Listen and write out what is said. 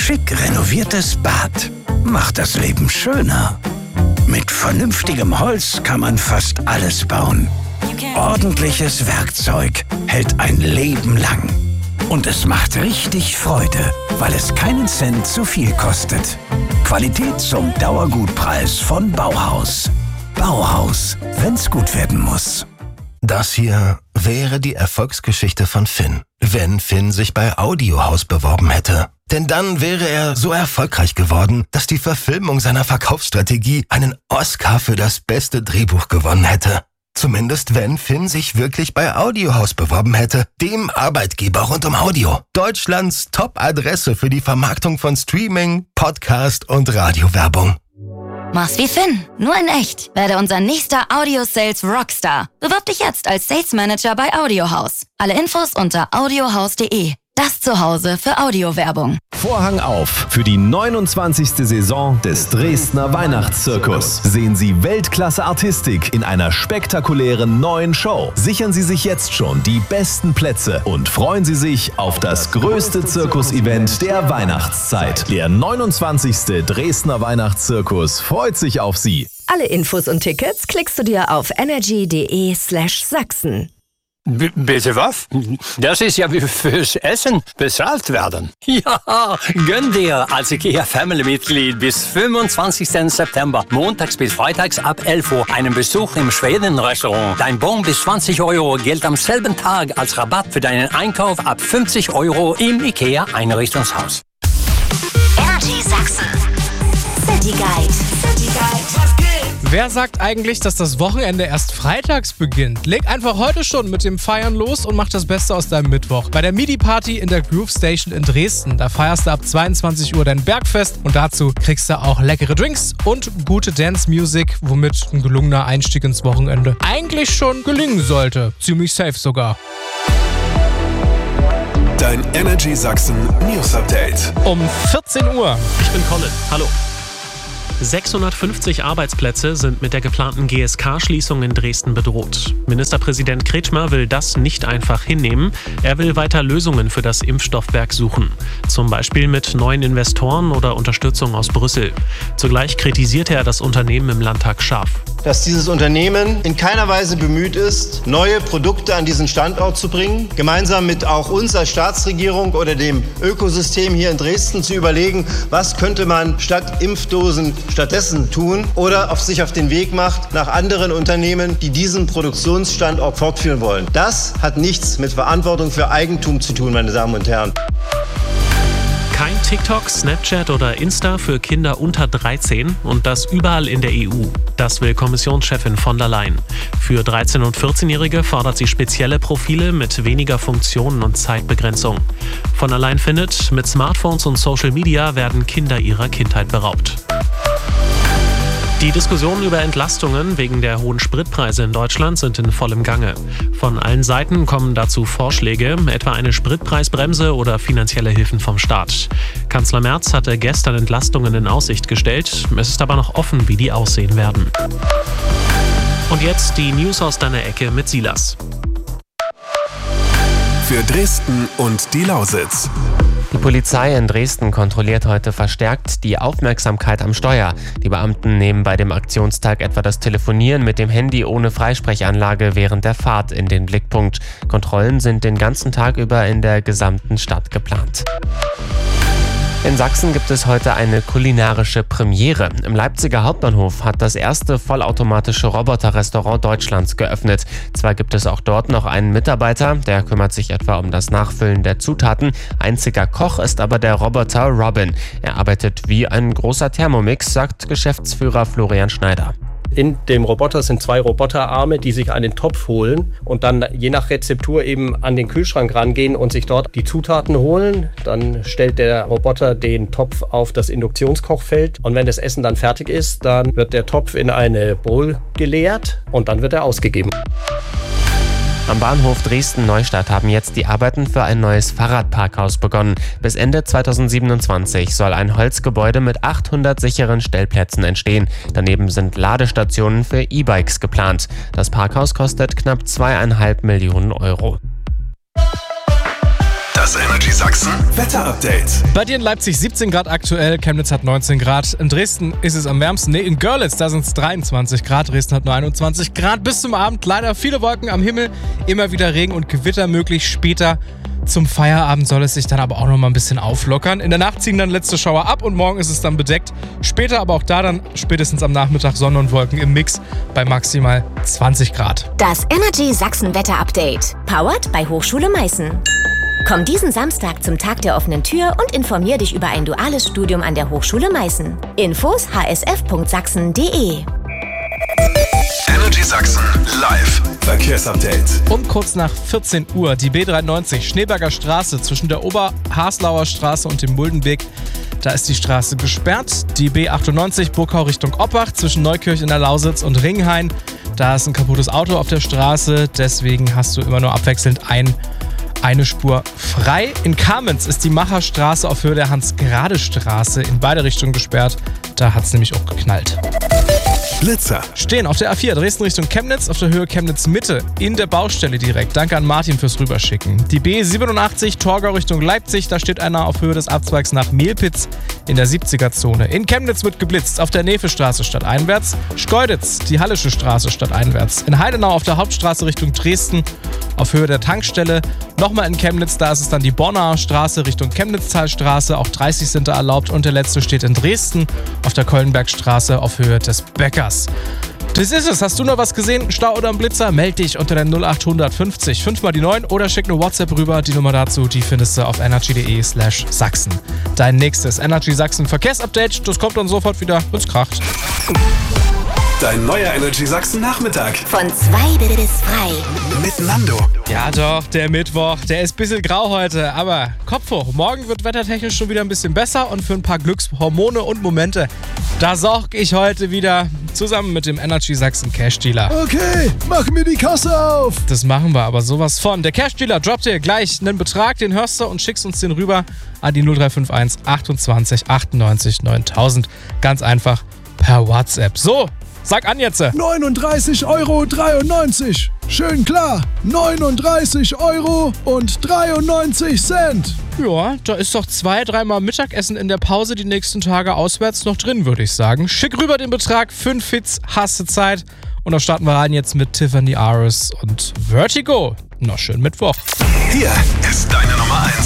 schick renoviertes Bad macht das Leben schöner. Mit vernünftigem Holz kann man fast alles bauen. Ordentliches Werkzeug hält ein Leben lang. Und es macht richtig Freude, weil es keinen Cent zu viel kostet. Qualität zum Dauergutpreis von Bauhaus. Bauhaus, wenn's gut werden muss. Das hier wäre die Erfolgsgeschichte von Finn, wenn Finn sich bei Audiohaus beworben hätte. Denn dann wäre er so erfolgreich geworden, dass die Verfilmung seiner Verkaufsstrategie einen Oscar für das beste Drehbuch gewonnen hätte. Zumindest wenn Finn sich wirklich bei Audiohaus beworben hätte, dem Arbeitgeber rund um Audio. Deutschlands Top-Adresse für die Vermarktung von Streaming, Podcast und Radiowerbung. Mach's wie Finn, nur in echt. Werde unser nächster Audio-Sales Rockstar. Bewirb dich jetzt als Sales Manager bei Audiohaus. Alle Infos unter audiohaus.de. Das Zuhause für Audiowerbung. Vorhang auf für die 29. Saison des Dresdner Weihnachtszirkus. Sehen Sie Weltklasse-Artistik in einer spektakulären neuen Show. Sichern Sie sich jetzt schon die besten Plätze und freuen Sie sich auf das größte Zirkus-Event der Weihnachtszeit. Der 29. Dresdner Weihnachtszirkus freut sich auf Sie. Alle Infos und Tickets klickst du dir auf energy.de/Sachsen. Bitte was? Das ist ja wie fürs Essen bezahlt werden. Ja, gönn dir als IKEA-Family-Mitglied bis 25. September, montags bis freitags ab 11 Uhr, einen Besuch im Schweden-Restaurant. Dein Bon bis 20 € gilt am selben Tag als Rabatt für deinen Einkauf ab 50 € im IKEA-Einrichtungshaus. Energy Sachsen. City Guide. City Guide. Wer sagt eigentlich, dass das Wochenende erst freitags beginnt? Leg einfach heute schon mit dem Feiern los und mach das Beste aus deinem Mittwoch. Bei der MIDI-Party in der Groove Station in Dresden. Da feierst du ab 22 Uhr dein Bergfest und dazu kriegst du auch leckere Drinks und gute Dance-Music, womit ein gelungener Einstieg ins Wochenende eigentlich schon gelingen sollte. Ziemlich safe sogar. Dein Energy Sachsen News Update. Um 14 Uhr. Ich bin Colin. Hallo. 650 Arbeitsplätze sind mit der geplanten GSK-Schließung in Dresden bedroht. Ministerpräsident Kretschmer will das nicht einfach hinnehmen. Er will weiter Lösungen für das Impfstoffwerk suchen. Zum Beispiel mit neuen Investoren oder Unterstützung aus Brüssel. Zugleich kritisierte er das Unternehmen im Landtag scharf. Dass dieses Unternehmen in keiner Weise bemüht ist, neue Produkte an diesen Standort zu bringen, gemeinsam mit auch uns als Staatsregierung oder dem Ökosystem hier in Dresden zu überlegen, was könnte man statt Impfdosen stattdessen tun oder sich auf den Weg macht nach anderen Unternehmen, die diesen Produktionsstandort fortführen wollen. Das hat nichts mit Verantwortung für Eigentum zu tun, meine Damen und Herren. Kein TikTok, Snapchat oder Insta für Kinder unter 13 und das überall in der EU. Das will Kommissionschefin von der Leyen. Für 13- und 14-Jährige fordert sie spezielle Profile mit weniger Funktionen und Zeitbegrenzung. Von der Leyen findet, mit Smartphones und Social Media werden Kinder ihrer Kindheit beraubt. Die Diskussionen über Entlastungen wegen der hohen Spritpreise in Deutschland sind in vollem Gange. Von allen Seiten kommen dazu Vorschläge, etwa eine Spritpreisbremse oder finanzielle Hilfen vom Staat. Kanzler Merz hatte gestern Entlastungen in Aussicht gestellt. Es ist aber noch offen, wie die aussehen werden. Und jetzt die News aus deiner Ecke mit Silas. Für Dresden und die Lausitz. Die Polizei in Dresden kontrolliert heute verstärkt die Aufmerksamkeit am Steuer. Die Beamten nehmen bei dem Aktionstag etwa das Telefonieren mit dem Handy ohne Freisprechanlage während der Fahrt in den Blickpunkt. Kontrollen sind den ganzen Tag über in der gesamten Stadt geplant. In Sachsen gibt es heute eine kulinarische Premiere. Im Leipziger Hauptbahnhof hat das erste vollautomatische Roboter-Restaurant Deutschlands geöffnet. Zwar gibt es auch dort noch einen Mitarbeiter, der kümmert sich etwa um das Nachfüllen der Zutaten. Einziger Koch ist aber der Roboter Robin. Er arbeitet wie ein großer Thermomix, sagt Geschäftsführer Florian Schneider. In dem Roboter sind 2 Roboterarme, die sich einen Topf holen und dann je nach Rezeptur eben an den Kühlschrank rangehen und sich dort die Zutaten holen. Dann stellt der Roboter den Topf auf das Induktionskochfeld und wenn das Essen dann fertig ist, dann wird der Topf in eine Bowl geleert und dann wird er ausgegeben. Am Bahnhof Dresden-Neustadt haben jetzt die Arbeiten für ein neues Fahrradparkhaus begonnen. Bis Ende 2027 soll ein Holzgebäude mit 800 sicheren Stellplätzen entstehen. Daneben sind Ladestationen für E-Bikes geplant. Das Parkhaus kostet knapp 2,5 Millionen Euro. Das Energy Sachsen Wetter-Update. Bei dir in Leipzig 17 Grad aktuell, Chemnitz hat 19 Grad. In Dresden ist es am wärmsten. In Görlitz, da sind es 23 Grad. Dresden hat nur 21 Grad. Bis zum Abend leider viele Wolken am Himmel. Immer wieder Regen und Gewitter möglich. Später zum Feierabend soll es sich dann aber auch noch mal ein bisschen auflockern. In der Nacht ziehen dann letzte Schauer ab und morgen ist es dann bedeckt. Später aber auch da dann spätestens am Nachmittag Sonne und Wolken im Mix bei maximal 20 Grad. Das Energy Sachsen Wetter Update. Powered bei Hochschule Meißen. Komm diesen Samstag zum Tag der offenen Tür und informier dich über ein duales Studium an der Hochschule Meißen. Infos hsf.sachsen.de. Energy Sachsen live Verkehrsupdate. Um kurz nach 14 Uhr die B93 Schneeberger Straße zwischen der Oberhaslauer Straße und dem Muldenweg. Da ist die Straße gesperrt. Die B98 Burgau Richtung Oppach zwischen Neukirch in der Lausitz und Ringhain. Da ist ein kaputtes Auto auf der Straße. Deswegen hast du immer nur abwechselnd eine Spur frei. In Kamenz ist die Macherstraße auf Höhe der Hans-Grade-Straße in beide Richtungen gesperrt. Da hat es nämlich auch geknallt. Blitzer. Stehen auf der A4 Dresden Richtung Chemnitz auf der Höhe Chemnitz Mitte in der Baustelle direkt. Danke an Martin fürs Rüberschicken. Die B87 Torgau Richtung Leipzig, da steht einer auf Höhe des Abzweigs nach Mehlpitz in der 70er-Zone. In Chemnitz wird geblitzt auf der Nefe-Straße stadteinwärts. Schkeuditz, die Hallische Straße stadteinwärts. In Heidenau auf der Hauptstraße Richtung Dresden auf Höhe der Tankstelle. Nochmal in Chemnitz, da ist es dann die Bonner Straße Richtung Chemnitztalstraße. Auch 30 sind da erlaubt. Und der letzte steht in Dresden auf der Keulenbergstraße auf Höhe des Bäckers. Das ist es. Hast du noch was gesehen? Stau oder ein Blitzer? Meld dich unter der 0800 50 5 mal die 9 oder schick eine WhatsApp rüber. Die Nummer dazu, die findest du auf energy.de/Sachsen. Dein nächstes Energy Sachsen Verkehrsupdate, das kommt dann sofort wieder, wenn's kracht. Dein neuer Energy Sachsen Nachmittag. Von 2 bis frei. Mit Nando. Ja doch, der Mittwoch, der ist ein bisschen grau heute, aber Kopf hoch. Morgen wird wettertechnisch schon wieder ein bisschen besser und für ein paar Glückshormone und Momente, da sorge ich heute wieder zusammen mit dem Energy Sachsen Cash Dealer. Okay, mach mir die Kasse auf. Das machen wir aber sowas von. Der Cash Dealer droppt dir gleich einen Betrag, den hörst du und schickst uns den rüber an die 0351 28 98 9000. Ganz einfach per WhatsApp. So, sag an jetzt. 39,93 €. Schön klar. 39,93 €. Ja, da ist doch 2-3 Mal Mittagessen in der Pause die nächsten Tage auswärts noch drin, würde ich sagen. Schick rüber den Betrag, 5 Hits, hast du Zeit. Und da starten wir rein jetzt mit Tiffany Aris und Vertigo. Noch schönen Mittwoch. Hier ist deine Nummer 1.